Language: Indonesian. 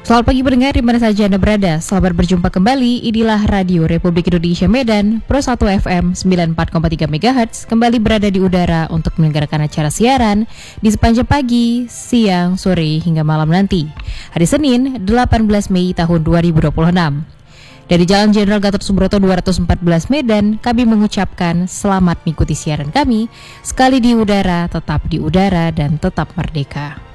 Selamat pagi pendengar di mana saja Anda berada. Selamat berjumpa kembali. Inilah Radio Republik Indonesia Medan, Pro 1 FM 94,3 MHz kembali berada di udara untuk mendengarkan acara siaran di sepanjang pagi, siang, sore hingga malam nanti. Hari Senin, 18 Mei tahun 2026. Dari Jalan Jenderal Gatot Subroto 214 Medan, kami mengucapkan selamat mengikuti siaran kami. Sekali di udara, tetap di udara dan tetap merdeka.